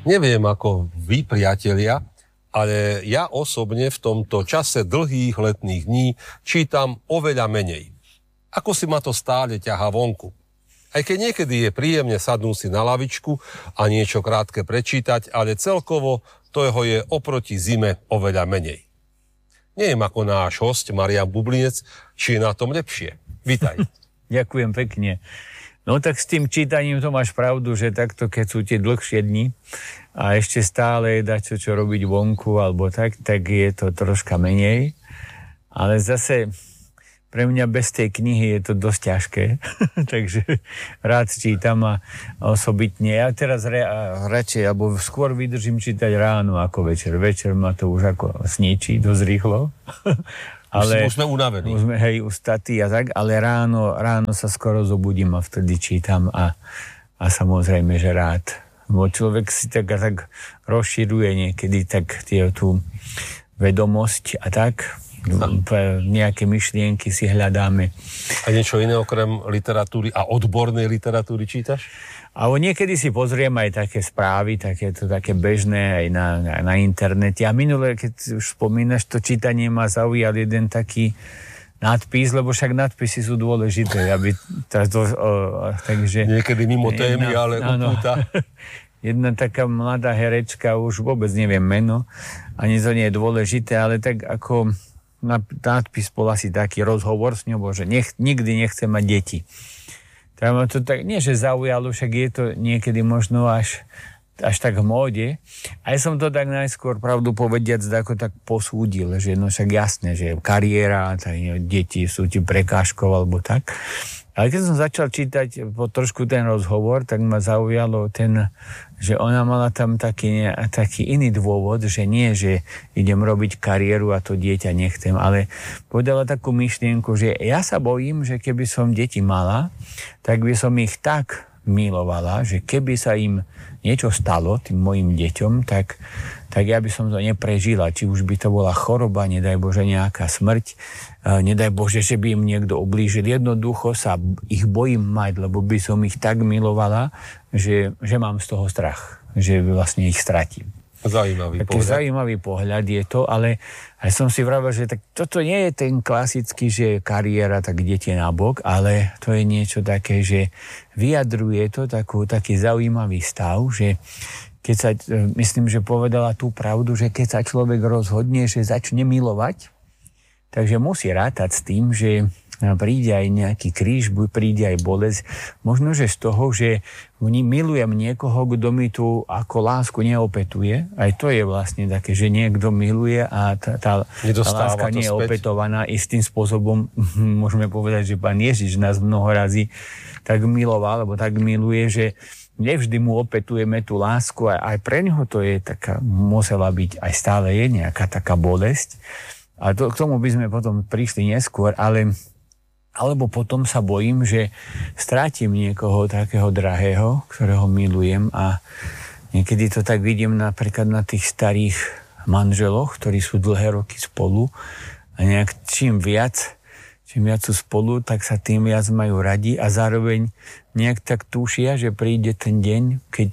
Neviem ako vy, priatelia, ale ja osobne v tomto čase dlhých letných dní čítam oveľa menej. Ako si ma to stále ťahá vonku. Aj keď niekedy je príjemne sadnúť si na lavičku a niečo krátke prečítať, ale celkovo toho je oproti zime oveľa menej. Neviem ako náš host Marián Bublinec, či je na tom lepšie. Vítaj. Ďakujem pekne. No tak s tým čítaním to máš pravdu, že takto, keď sú tie dlhšie dni a ešte stále je dačo, čo robiť vonku alebo tak je to troška menej. Ale zase pre mňa bez tej knihy je to dosť ťažké, takže rád čítam a osobitne. Ja teraz radšej, alebo skôr vydržím čítať ráno ako večer. Večer ma to už ako sničí dosť rýchlo. Ale už sme unavení. Už sme, ustatí a tak, ale ráno sa skoro zobudím a vtedy čítam a samozrejme, že rád. Bo človek si tak rozširuje niekedy tak tú vedomosť a tak. Nejaké myšlienky si hľadáme. A niečo iné okrem literatúry a odbornej literatúry čítaš? A niekedy si pozriem aj také správy, také bežné aj na internete. A minule, keď už spomínaš, to čítanie ma zaujal jeden taký nadpis, lebo však nadpisy sú dôležité, aby takže niekedy mimo témy, ale upúta. Jedna taká mladá herečka, už vôbec neviem meno, ani to nie je dôležité, ale tak ako nadpis bol asi taký rozhovor s ňou, že nikdy nechce mať deti. Tak ma to tak, nie že zaujalo, však je to niekedy možno až tak v móde. A ja som to tak najskôr, pravdu povediac, ako tak posúdil, že no však jasné, že kariéra, deti sú ti prekážkou alebo tak. Ale keď som začal čítať trošku ten rozhovor, tak ma zaujalo že ona mala tam taký iný dôvod, že nie, že idem robiť kariéru a to dieťa nechcem, ale povedala takú myšlienku, že ja sa bojím, že keby som deti mala, tak by som ich tak milovala, že keby sa im niečo stalo, tým mojim deťom, tak ja by som to neprežila. Či už by to bola choroba, nedaj Bože nejaká smrť, nedaj Bože, že by im niekto ublížil. Jednoducho sa ich bojím mať, lebo by som ich tak milovala, že mám z toho strach, že vlastne ich stratím. Zaujímavý pohľad je to, ale aj som si vravel, že tak toto nie je ten klasický, že kariéra, tak idete na bok, ale to je niečo také, že vyjadruje to taký zaujímavý stav, že keď sa, myslím, že povedala tú pravdu, že keď sa človek rozhodne, že začne milovať, takže musí rátať s tým, že príde aj nejaký kríž, príde aj bolesť. Možno, že z toho, že milujem niekoho, kto mi tú ako lásku neopetuje. Aj to je vlastne také, že niekto miluje a tá láska nie je opetovaná istým spôsobom. Môžeme povedať, že Pán Ježiš nás mnoho razy tak miloval, alebo tak miluje, že nevždy mu opetujeme tú lásku a aj pre neho to je taká, musela byť, aj stále je nejaká taká bolesť. A k tomu by sme potom prišli neskôr, alebo potom sa bojím, že strátim niekoho takého drahého, ktorého milujem a niekedy to tak vidím napríklad na tých starých manželoch, ktorí sú dlhé roky spolu a nejak čím viac sú spolu, tak sa tým viac majú radi a zároveň nejak tak tušia, že príde ten deň, keď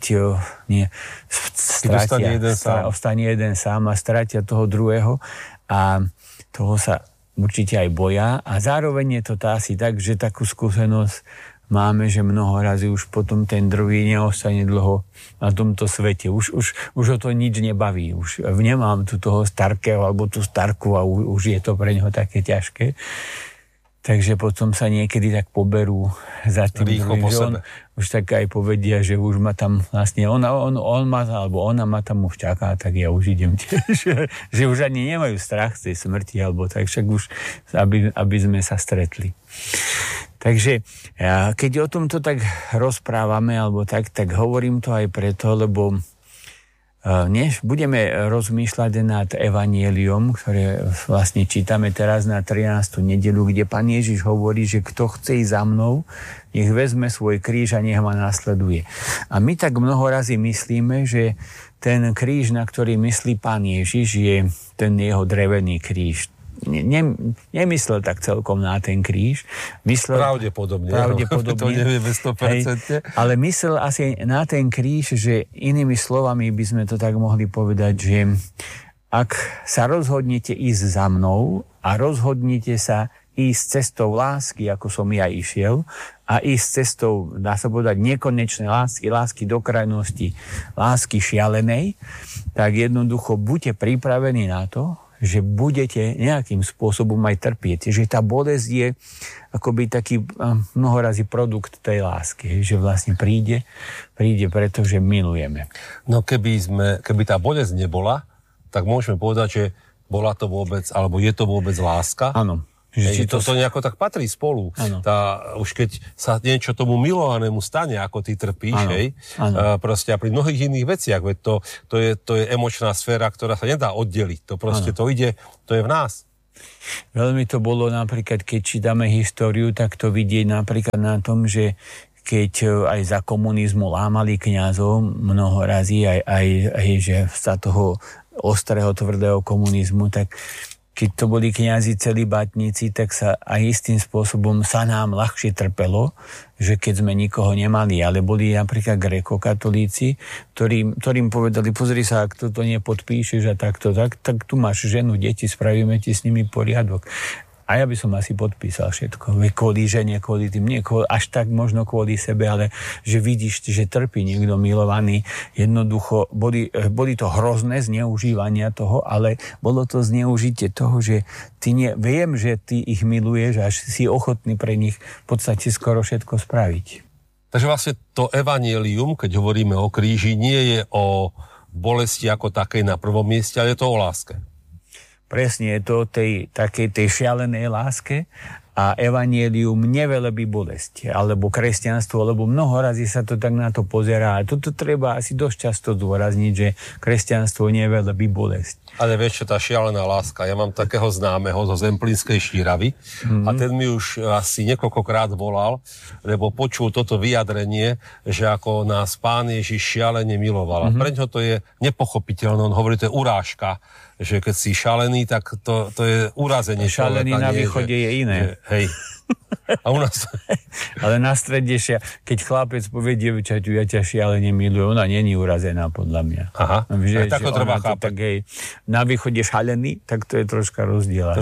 ostane jeden sám a stratia toho druhého a toho sa určite aj boja a zároveň je to asi tak, že takú skúsenosť máme, že mnoho razy už potom ten druhý neostane dlho na tomto svete. Už ho to nič nebaví. Už nemám tu toho starkého alebo tú starku a už je to pre neho také ťažké. Takže potom sa niekedy tak poberú za tým druhým. Už tak aj povedia, že už ma tam vlastne on ma, alebo ona ma tam už čaká, tak ja už idem tiež. Že už ani nemajú strach z tej smrti, alebo tak však už, aby sme sa stretli. Takže keď o tomto tak rozprávame, alebo tak hovorím to aj preto, lebo budeme rozmýšľať nad evanjeliom, ktoré vlastne čítame teraz na 13. nedeľu, kde Pán Ježiš hovorí, že kto chce ísť za mnou, nech vezme svoj kríž a nech ma nasleduje. A my tak mnoho razy myslíme, že ten kríž, na ktorý myslí Pán Ježiš, je ten jeho drevený kríž. nemyslel tak celkom na ten kríž. Pravdepodobne. To nevieme 100%. Ale myslel asi na ten kríž, že inými slovami by sme to tak mohli povedať, že ak sa rozhodnete ísť za mnou a rozhodnete sa ísť cestou lásky, ako som ja išiel, a ísť cestou, dá sa povedať, nekonečnej lásky do krajnosti, lásky šialenej, tak jednoducho buďte pripravení na to, že budete nejakým spôsobom aj trpieť. Že tá bolesť je akoby taký mnohorazí produkt tej lásky, že vlastne príde pretože milujeme. No keby tá bolesť nebola, tak môžeme povedať, že bola to vôbec, alebo je to vôbec láska. Áno. To nejako tak patrí spolu. Už keď sa niečo tomu milovanému stane, ako ty trpíš, proste a pri mnohých iných veciach, veď to je emočná sféra, ktorá sa nedá oddeliť. To proste to je v nás. Veľmi to bolo napríklad, keď čítame históriu, tak to vidieť napríklad na tom, že keď aj za komunizmu lámali kňazov mnoho razy, aj že sa toho ostrého, tvrdého komunizmu, tak keď to boli kňazi celibátnici, tak sa aj istým spôsobom sa nám ľahšie trpelo, že keď sme nikoho nemali, ale boli napríklad grékokatolíci, ktorým povedali, pozri sa, ak toto nepodpíšeš a takto, tak tu máš ženu, deti, spravíme ti s nimi poriadok. A ja by som asi podpísal všetko. Kvôli žene, kvôli tým, nie až tak možno kvôli sebe, ale že vidíš, že trpí niekto milovaný. Jednoducho, boli to hrozné zneužívania toho, ale bolo to zneužitie toho, že viem, že ty ich miluješ a si ochotný pre nich v podstate skoro všetko spraviť. Takže vlastne to evanjelium, keď hovoríme o kríži, nie je o bolesti ako takej na prvom mieste, ale je to o láske. Presne je to o tej šialenej láske a evanjelium nevelebí bolesť, alebo kresťanstvo, lebo mnoho razy sa to tak na to pozerá. A toto treba asi dosť často zdôrazniť, že kresťanstvo nevelebí bolesť. Ale vieš čo, tá šialená láska, ja mám takého známeho zo Zemplínskej Šíravy a ten mi už asi niekoľkokrát volal, lebo počul toto vyjadrenie, že ako nás Pán Ježiš šialene miloval. A pre ňo to je nepochopiteľné, on hovorí, to je urážka, že keď si šalený, tak to je urazenie. Šalený na východe je iné. Hej. A u nás... Ale na strede, keď chlapec povie dievčaťu, ja ťa šialene milujem, ona není urazená podľa mňa. Aha, že, tak to treba chápať. Tak, na východe šalený, tak to je troška rozdiel.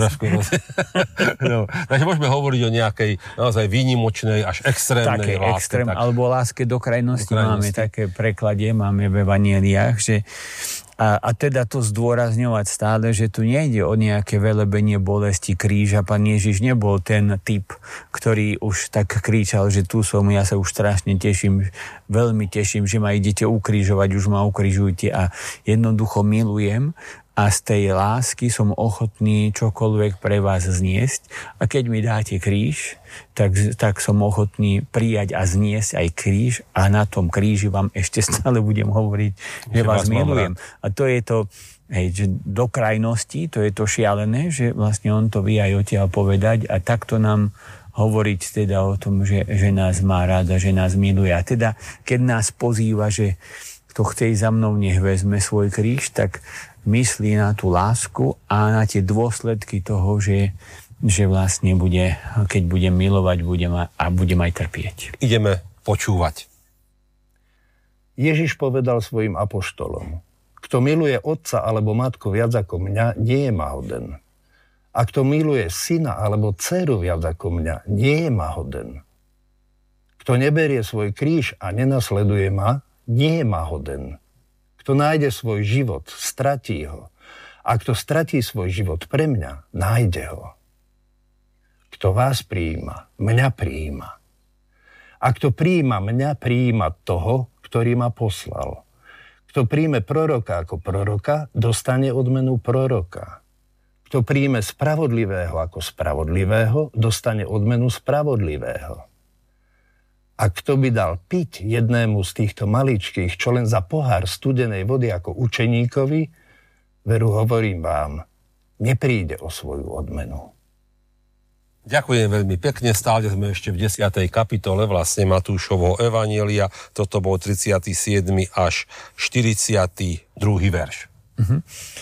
No, takže môžeme hovoriť o nejakej naozaj výnimočnej až extrémnej láske. Alebo láske do krajnosti. Máme také prekladie, máme v evanjeliách, že a teda to zdôrazňovať stále, že tu nejde o nejaké velebenie bolesti kríža. Pán Ježiš nebol ten typ, ktorý už tak kričal, že tu som, ja sa už strašne teším, veľmi teším, že ma idete ukrižovať, už ma ukrižujte a jednoducho milujem a z tej lásky som ochotný čokoľvek pre vás zniesť a keď mi dáte kríž, tak som ochotný prijať a zniesť aj kríž a na tom kríži vám ešte stále budem hovoriť, že vás milujem. A to je to, že do krajnosti, to je to šialené, že vlastne on to vie aj odtiaľ povedať a takto nám hovoriť teda o tom, že nás má ráda, že nás miluje. A teda, keď nás pozýva, že kto chce ísť za mnou, nech vezme svoj kríž, tak myslí na tú lásku a na tie dôsledky toho, že vlastne bude, keď budem milovať, budem aj trpieť. Ideme počúvať. Ježiš povedal svojim apoštolom, kto miluje otca alebo matku viac ako mňa, nie je ma hoden. A kto miluje syna alebo dceru viac ako mňa, nie je ma hoden. Kto neberie svoj kríž a nenasleduje ma, nie je ma hoden. Kto nájde svoj život, stratí ho. A kto stratí svoj život pre mňa, nájde ho. Kto vás prijíma, mňa prijíma. A kto prijíma mňa, prijíma toho, ktorý ma poslal. Kto príjme proroka ako proroka, dostane odmenu proroka. Kto príjme spravodlivého ako spravodlivého, dostane odmenu spravodlivého. A kto by dal piť jednému z týchto maličkých, čo len za pohár studenej vody ako učeníkovi, veru hovorím vám, nepríde o svoju odmenu. Ďakujem veľmi pekne, stále sme ešte v 10. kapitole vlastne Matúšovho evanjelia. Toto bol 37. až 42. verš.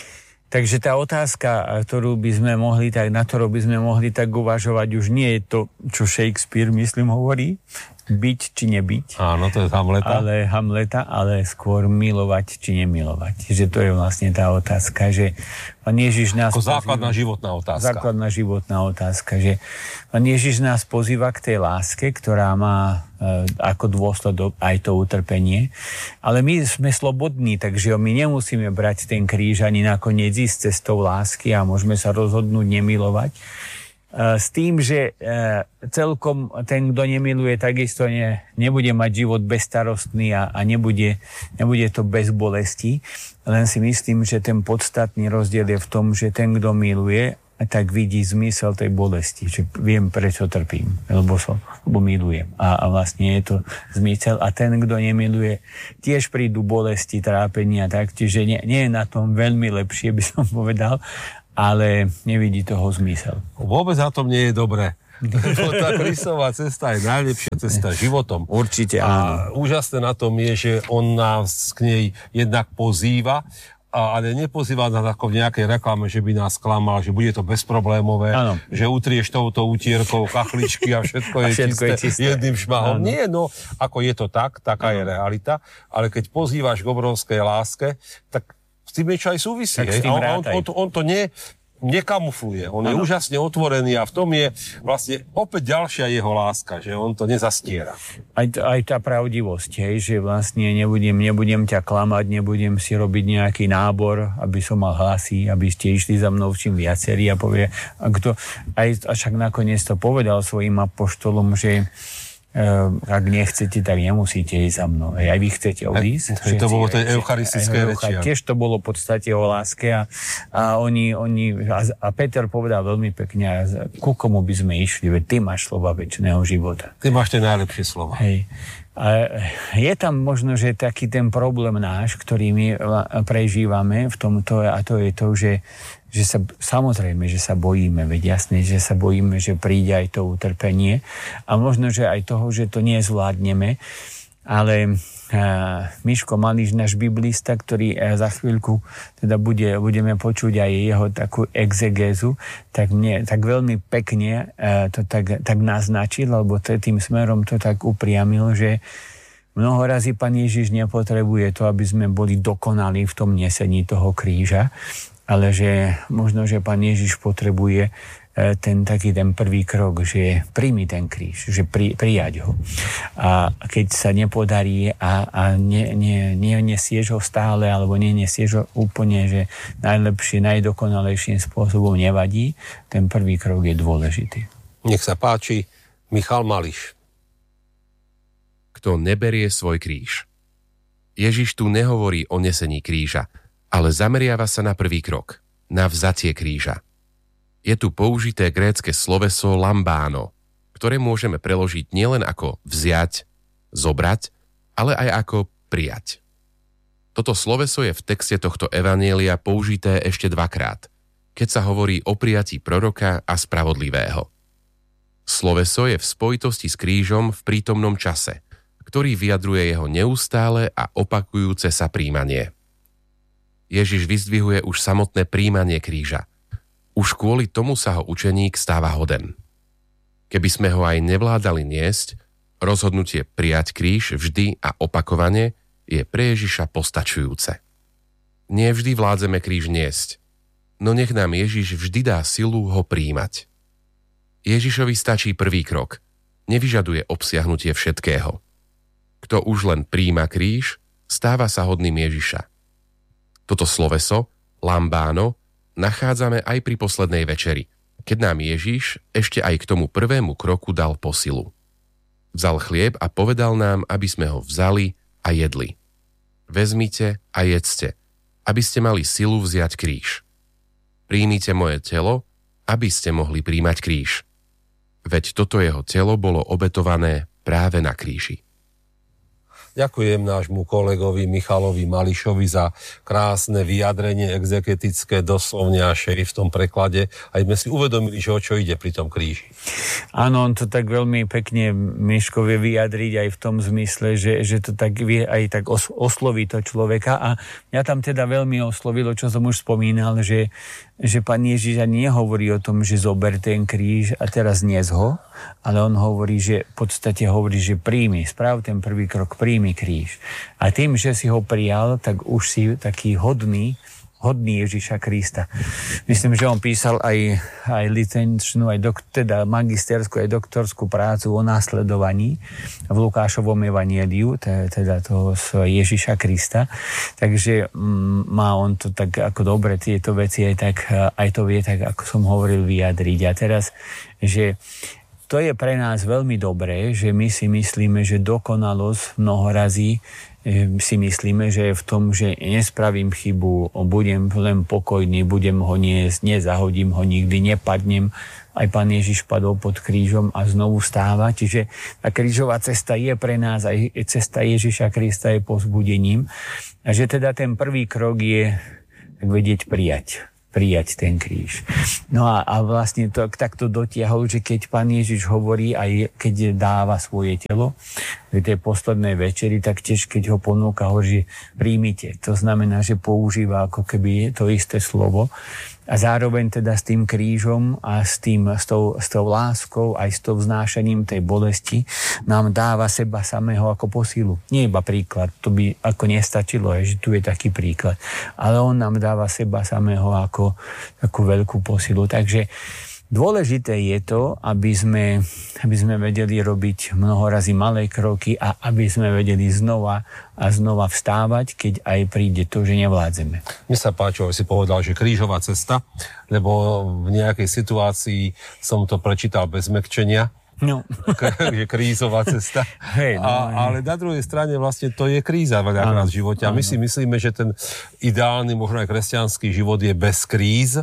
Takže tá otázka, ktorú by sme mohli na ktorú by sme mohli tak uvažovať, už nie je to, čo Shakespeare, myslím, hovorí, byť či nebyť. Áno, to je Hamleta, ale skôr milovať či nemilovať. Že to je vlastne tá otázka, že Pán Ježiš nás... Ako základná životná otázka. Základná životná otázka, že Pán Ježiš nás pozýva k tej láske, ktorá má ako dôsledok aj to utrpenie. Ale my sme slobodní, takže my nemusíme brať ten kríž ani nakoniec ísť cestou lásky a môžeme sa rozhodnúť nemilovať. S tým, že celkom ten, kto nemiluje, takisto nebude mať život bezstarostný a nebude to bez bolesti. Len si myslím, že ten podstatný rozdiel je v tom, že ten, kto miluje, tak vidí zmysel tej bolesti. Že viem, prečo trpím, lebo milujem. A vlastne je to zmysel. A ten, kto nemiluje, tiež prídu bolesti, trápenia, tak. Čiže nie je na tom veľmi lepšie, by som povedal, ale nevidí toho zmysel. Vôbec na tom nie je dobré. Lebo tá Kristová cesta je najlepšia cesta životom. Určite áno. A áno. úžasné na tom je, že on nás k nej jednak pozýva, ale nepozýva nás ako v nejakej reklame, že by nás klamal, že bude to bezproblémové, áno. že utrieš touto utierkou kachličky a všetko je čisté jedným šmahom. Nie, no, ako je to tak, taká je realita, ale keď pozývaš k obrovskej láske, tak s tým niečo aj súvisí. On to nekamufluje. On je úžasne otvorený a v tom je vlastne opäť ďalšia jeho láska, že on to nezastiera. Aj tá pravdivosť, že vlastne nebudem ťa klamať, nebudem si robiť nejaký nábor, aby som mal hlasy, aby ste išli za mnou čím viacerí a povie, však nakoniec to povedal svojim apoštolom, že ak nechcete, tak nemusíte ísť za mnou. Aj vy chcete odísť. To bolo tej eucharistické reči. Tiež to bolo v podstate o láske a Peter povedal veľmi pekne, ku komu by sme išli, veď ty máš slova večného života. Ty máš tie najlepšie slova. Hej. A je tam možno, že taký ten problém náš, ktorý my prežívame v tomto, a to je to, že samozrejme, že sa bojíme, veď jasne, že sa bojíme, že príde aj to utrpenie a možno, že aj toho, že to nezvládneme, ale Miško Mališ, náš biblista, ktorý za chvíľku teda budeme počuť aj jeho takú exegézu, tak veľmi pekne to tak naznačil, alebo tým smerom to tak upriamil, že mnoho razy Pán Ježiš nepotrebuje to, aby sme boli dokonali v tom nesení toho kríža, ale že možno, že Pán Ježiš potrebuje ten prvý krok, že príjmi ten kríž, že prijať ho. A keď sa nepodarí a nesieš ho stále, alebo nesieš ho úplne, že najlepšie, najdokonalejším spôsobom nevadí, ten prvý krok je dôležitý. Nech sa páči, Michal Mališ. Kto neberie svoj kríž. Ježiš tu nehovorí o nesení kríža, ale zameriava sa na prvý krok, na vzatie kríža. Je tu použité grécke sloveso lambáno, ktoré môžeme preložiť nielen ako vziať, zobrať, ale aj ako prijať. Toto sloveso je v texte tohto evanjelia použité ešte dvakrát, keď sa hovorí o prijatí proroka a spravodlivého. Sloveso je v spojitosti s krížom v prítomnom čase, ktorý vyjadruje jeho neustále a opakujúce sa príjmanie. Ježiš vyzdvihuje už samotné príjmanie kríža. Už kvôli tomu sa ho učeník stáva hoden. Keby sme ho aj nevládali niesť, rozhodnutie prijať kríž vždy a opakovane je pre Ježiša postačujúce. Nie vždy vládzeme kríž niesť, no nech nám Ježiš vždy dá silu ho príjmať. Ježišovi stačí prvý krok, nevyžaduje obsiahnutie všetkého. Kto už len príjma kríž, stáva sa hodným Ježiša. Toto sloveso, lambáno, nachádzame aj pri poslednej večeri, keď nám Ježiš ešte aj k tomu prvému kroku dal posilu. Vzal chlieb a povedal nám, aby sme ho vzali a jedli. Vezmite a jedzte, aby ste mali silu vziať kríž. Príjmite moje telo, aby ste mohli príjmať kríž. Veď toto jeho telo bolo obetované práve na kríži. Ďakujem nášmu kolegovi Michalovi Mališovi za krásne vyjadrenie exegetické, doslovne až v tom preklade. Aj sme si uvedomili, že o čo ide pri tom kríži. Áno, on to tak veľmi pekne Miško vie vyjadriť aj v tom zmysle, že to tak vie aj tak osloví to človeka. A mňa tam teda veľmi oslovilo, čo som už spomínal, že Pán Ježiš ani nehovorí o tom, že zober ten kríž a teraz nies ho, ale on hovorí, že v podstate hovorí, že príjmi, správ ten prvý krok, príjmi kríž. A tým, že si ho prijal, tak už si taký hodný Ježiša Krista. Myslím, že on písal aj licenčnú, teda magisterskú, aj doktorskú prácu o následovaní v Lukášovom evanieliu, teda toho Ježiša Krista. Takže má on to tak ako dobre tieto veci aj to vie tak, ako som hovoril, vyjadriť. A teraz, že to je pre nás veľmi dobré, že my si myslíme, že dokonalosť mnohorazí si myslíme, že je v tom, že nespravím chybu, budem len pokojný, budem ho niesť, nezahodím ho nikdy, nepadnem. Aj Pán Ježiš padol pod krížom a znovu stáva. Čiže tá krížová cesta je pre nás, aj cesta Ježiša Krista je povzbudením. A že teda ten prvý krok je tak vedieť prijať ten kríž. No a vlastne to takto dotiahol, že keď Pán Ježiš hovorí, aj keď dáva svoje telo v tej poslednej večeri, tak tiež keď ho ponúka, hovorí, že príjmite. To znamená, že používa ako keby to isté slovo. A zároveň teda s tým krížom a s tou láskou, aj s tou vznášaním tej bolesti nám dáva seba samého ako posilu. Nie iba príklad, to by ako nestačilo, že tu je taký príklad. Ale on nám dáva seba samého ako takú veľkú posilu. Takže dôležité je to, aby sme vedeli robiť mnohorazí malé kroky a aby sme vedeli znova a znova vstávať, keď aj príde to, že nevládzeme. Mne sa páčilo, si povedal, že krížová cesta, lebo v nejakej situácii som to prečítal bez mäkčenia, No. Je krízová cesta. Ale na druhej strane vlastne to je kríza veľakrát v živote. A my si myslíme, že ten ideálny, možno aj kresťanský život je bez kríz,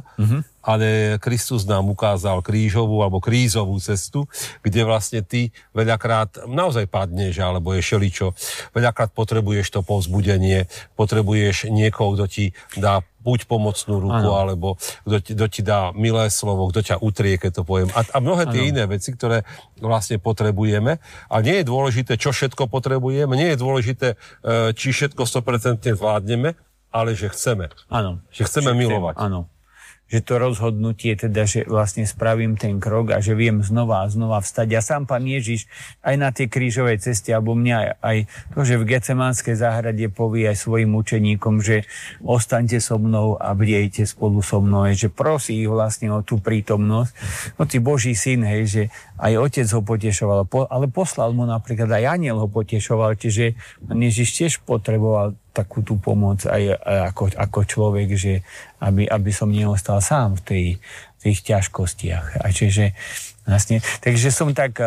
ale Kristus nám ukázal krížovú alebo krízovú cestu, kde vlastne ty veľakrát naozaj padneš, alebo je šeličo. Veľakrát potrebuješ to povzbudenie, potrebuješ niekoho, kto ti dá buď pomocnú ruku, alebo kto ti dá milé slovo, kto ťa utrie, keď to poviem. A mnohé tie iné veci, ktoré vlastne potrebujeme. A nie je dôležité, čo všetko potrebujeme, nie je dôležité, či všetko 100% zvládneme, ale že chceme. Áno. Že chceme milovať. Áno. Že to rozhodnutie, teda, že vlastne spravím ten krok a že viem znova a znova vstať. Ja sám Pán Ježiš aj na tej krížovej ceste, alebo mňa aj to, že v Getsemanskej záhrade povie aj svojim učeníkom, že ostaňte so mnou a bdejte spolu so mnou, že prosí ich vlastne o tú prítomnosť. Hoci Boží syn, že aj otec ho potešoval, ale poslal mu napríklad aj anjel ho potešoval, čiže Pán Ježiš tiež potreboval takú tú pomoc aj ako človek, že aby som neostal sám v tých ťažkostiach. A čiže vlastne, takže som tak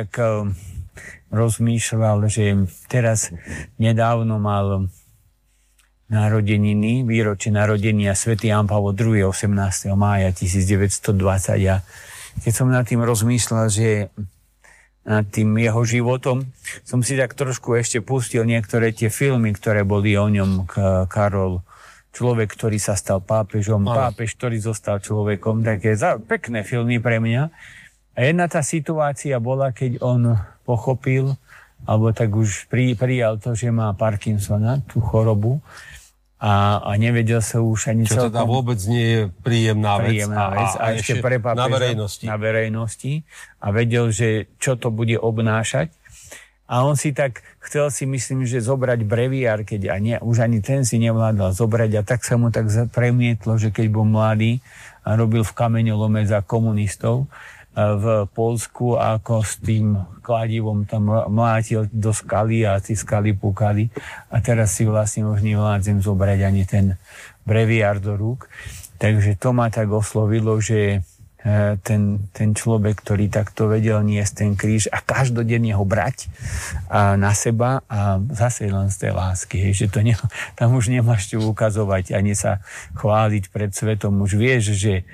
rozmýšľal, že teraz nedávno mal narodeniny, výročie narodenia svätý Ján Pavol II 18. mája 1920 a keď som nad tým rozmýšľal, že nad tým jeho životom, som si tak trošku ešte pustil niektoré tie filmy, ktoré boli o ňom. Karol, človek, ktorý sa stal pápežom, pápež, ktorý zostal človekom, také pekné filmy pre mňa. A jedna tá situácia bola, keď on pochopil, alebo tak už prijal to, že má Parkinsona, tú chorobu, a nevedel sa už ani celkom... Čo teda vôbec nie je príjemná vec. A ešte pre pápeža na verejnosti. A vedel, že čo to bude obnášať. A on si tak chcel myslím, že zobrať breviár, keď už ani ten si nevládal zobrať. A tak sa mu tak premietlo, že keď bol mladý a robil v kameňolome za komunistov v Poľsku, ako s tým kladivom tam mlátil do skaly a tí skaly pukali. A teraz si vlastne už nevládzem zobrať ani ten breviár do rúk. Takže to ma tak oslovilo, že ten človek, ktorý takto vedel niesť ten kríž a každodenne ho brať na seba a zase len z tej lásky. Že tam už nemáš čo ukazovať ani sa chváliť pred svetom. Už vieš, že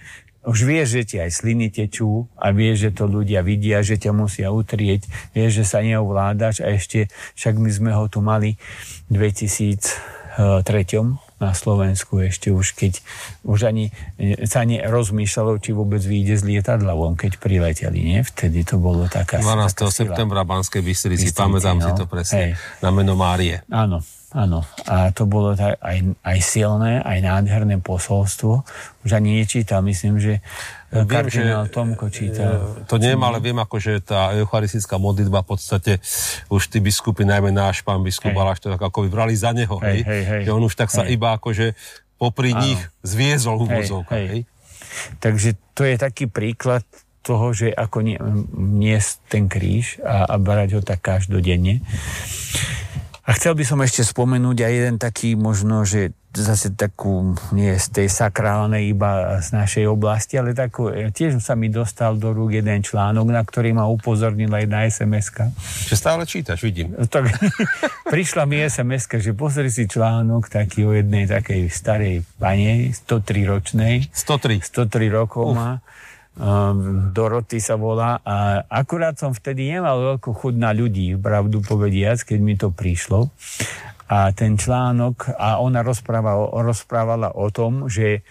už vieš, že ti aj sliny tečú a vieš, že to ľudia vidia, že ťa musia utrieť, vieš, že sa neovládaš a ešte, však my sme ho tu mali v 2003 na Slovensku ešte už, keď už ani sa nerozmýšľalo, či vôbec vyjde z lietadla von, keď prileteli, nie? Vtedy to bolo taká 12. septembra Banskej Bystrici, pamätám si to presne, na meno Márie. Áno. A to bolo aj silné, aj nádherné posolstvo. Už ani nečítal, myslím, že kardinál Tomko čítal. To neviem, ale viem, že tá eucharistická modlitba v podstate už tí biskupy, najmä náš pán biskup Baláš, to tak ako vybrali za neho, hej? Že on už tak sa iba popri nich zviezol v úvodzovkách, hej? Takže to je taký príklad toho, že ako niesť ten kríž a brať ho tak každodenne. A chcel by som ešte spomenúť aj jeden taký možno, že zase takú, nie z tej sakrálnej iba z našej oblasti, ale takú, tiež sa mi dostal do rúk jeden článok, na ktorý ma upozornila jedna SMS-ka. Že stále čítaš, vidím. Tak, prišla mi SMS-ka, že pozri si článok taký o jednej takej starej pane, 103-ročnej. 103 rokov má. Doroty sa volá a akurát som vtedy nemal veľkú chuť na ľudí, pravdu povediac, keď mi to prišlo. A ten článok, a ona rozprávala o tom, že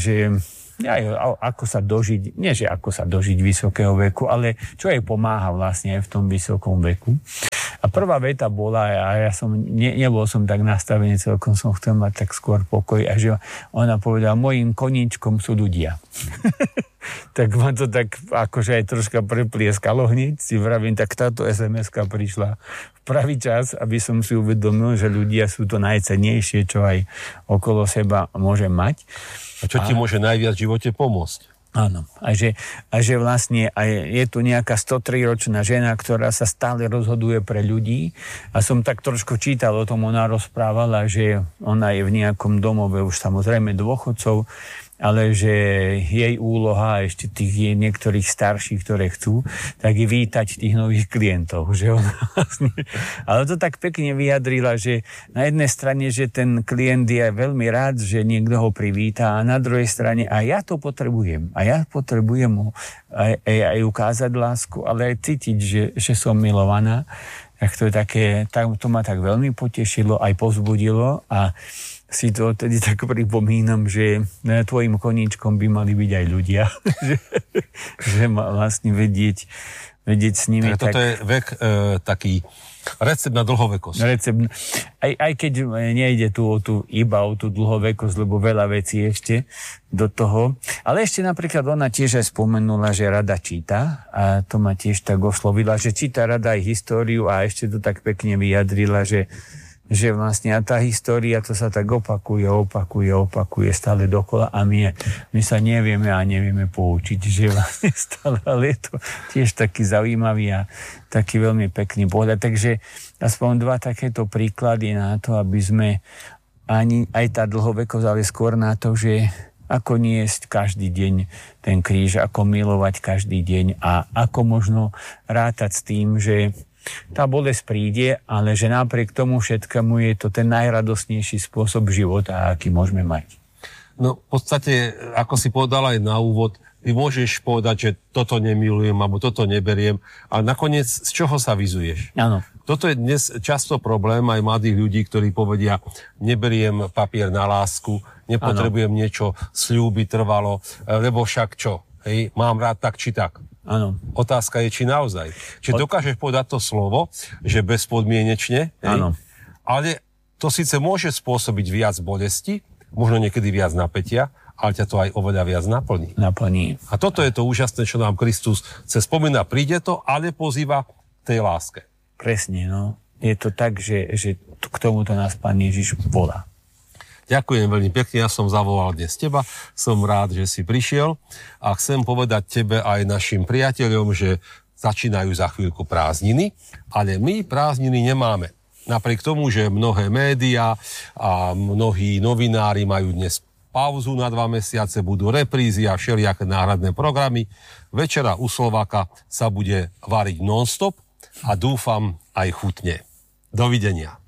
ako sa dožiť, nie že ako sa dožiť vysokého veku, ale čo jej pomáha vlastne aj v tom vysokom veku. A prvá veta bola, a ja som nebol som tak nastavený, celkom som chcel mať tak skôr pokoj, a že ona povedala, mojím koníčkom sú ľudia. Tak ma to tak akože aj troška preplieskalo hneď, si vravím, tak táto SMS-ka prišla v pravý čas, aby som si uvedomil, že ľudia sú to najcennejšie, čo aj okolo seba môže mať. A čo ti môže najviac v živote pomôcť? Áno. A že vlastne aj je tu nejaká 103-ročná žena, ktorá sa stále rozhoduje pre ľudí. A som tak trošku čítal o tom, ona rozprávala, že ona je v nejakom domove už samozrejme dôchodcov, ale že jej úloha ešte tých niektorých starších, ktoré chcú, tak je vítať tých nových klientov. Že ona vlastne, ale to tak pekne vyjadrila, že na jednej strane, že ten klient je veľmi rád, že niekto ho privíta, a na druhej strane a ja to potrebujem. A ja potrebujem mu aj ukázať lásku, ale aj cítiť, že som milovaná. Tak to je také, to ma tak veľmi potešilo, aj povzbudilo a si to tedy tak pripomínam, že tvojim koníčkom by mali byť aj ľudia. že ma vlastne vedieť s nimi. Toto je vek taký recept na dlhovekosť. Aj keď nejde iba o tú dlhovekosť, lebo veľa vecí ešte do toho. Ale ešte napríklad ona tiež aj spomenula, že rada číta a to ma tiež tak oslovila, že číta rada aj históriu a ešte to tak pekne vyjadrila, že vlastne tá história, to sa tak opakuje stále dokola a my sa nevieme poučiť, že vlastne stále, ale je to tiež taký zaujímavý a taký veľmi pekný pohľad. Takže aspoň dva takéto príklady na to, aby sme aj tá dlhovekosť, ale skôr na to, že ako niesť každý deň ten kríž, ako milovať každý deň a ako možno rátať s tým, že tá bolesť príde, ale že napriek tomu všetkému je to ten najradosnejší spôsob života, aký môžeme mať. No v podstate, ako si povedal aj na úvod, ty môžeš povedať, že toto nemilujem, alebo toto neberiem, a nakoniec z čoho sa vyzuješ? Áno. Toto je dnes často problém aj mladých ľudí, ktorí povedia, neberiem papier na lásku, nepotrebujem niečo sľúbiť trvalo, lebo však čo? Hej, mám rád tak či tak. Áno. Otázka je, či naozaj. Či dokážeš povedať to slovo, že bezpodmienečne, áno. Ale to síce môže spôsobiť viac bolesti, možno niekedy viac napätia, ale ťa to aj oveľa viac naplní. A toto je to úžasné, čo nám Kristus chce spomínať. Príde to, ale pozýva k tej láske. Presne, no. Je to tak, že k tomuto nás Pán Ježiš volá. Ďakujem veľmi pekne, ja som zavolal dnes teba, som rád, že si prišiel a chcem povedať tebe aj našim priateľom, že začínajú za chvíľku prázdniny, ale my prázdniny nemáme. Napriek tomu, že mnohé médiá a mnohí novinári majú dnes pauzu na 2 mesiace, budú reprízy a všelijaké náhradné programy, večera u Slováka sa bude variť non-stop a dúfam aj chutne. Dovidenia.